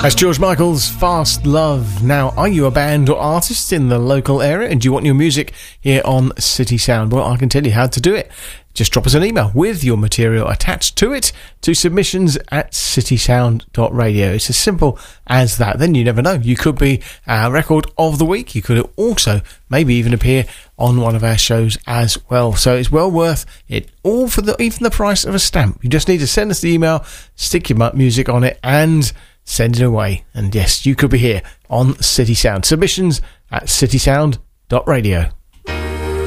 That's George Michael's Fast Love. Now, are you a band or artist in the local area and do you want your music here on City Sound? Well, I can tell you how to do it. Just drop us an email with your material attached to it to submissions@citysound.radio. It's as simple as that. Then you never know. You could be our record of the week. You could also maybe even appear on one of our shows as well. So it's well worth it, all for even the price of a stamp. You just need to send us the email, stick your music on it and send it away. And yes, you could be here on City Sound. Submissions@citysound.radio.